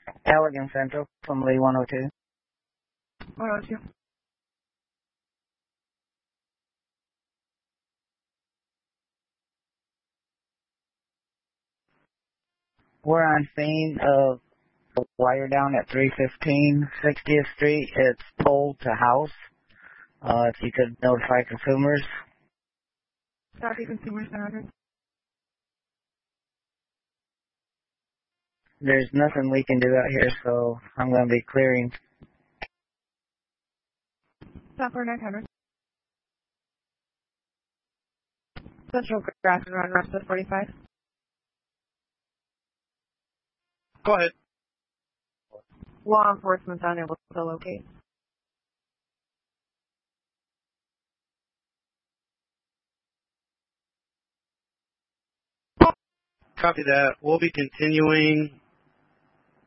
Allegan Central from Lee 102. 102. We're on scene of a wire down at 315 60th Street. It's pole to house. If you could notify consumers. Copy, consumers 900. There's nothing we can do out here, so I'm going to be clearing. Software 900. Central Grass and Run Rest 45. Go ahead. Law enforcement's unable to locate. Copy that. We'll be continuing